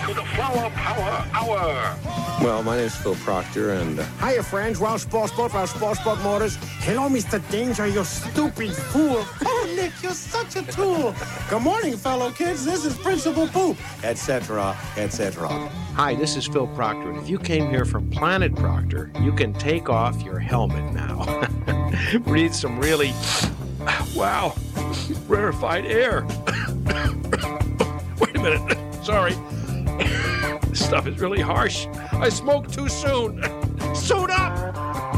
to the Flower Power Hour. Well, my name's Phil Proctor, and Hiya, friends. Ralph Sportsbook Motors. Hello, Mr. Danger, you stupid fool. Oh, Nick, you're such a tool. Good morning, fellow kids. This is Principal Poop, etc., etc. Hi, this is Phil Proctor, and if you came here from Planet Proctor, you can take off your helmet now. Breathe some really, wow, rarefied air. Wait a minute. Sorry. This stuff is really harsh. I smoked too soon. Suit up!